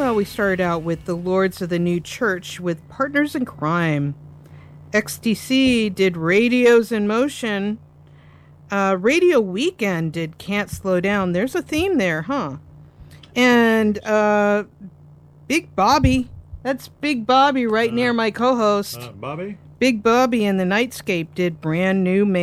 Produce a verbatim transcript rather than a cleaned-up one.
Well, we started out with the Lords of the New Church with Partners in Crime. X T C did Radios in Motion. Uh, Radio Weekend did Can't Slow Down. There's a theme there, huh? And uh, Big Bobby. That's Big Bobby right uh, near my co-host. Uh, Bobby? Big Bobby and the Nightscape did Brand New Man.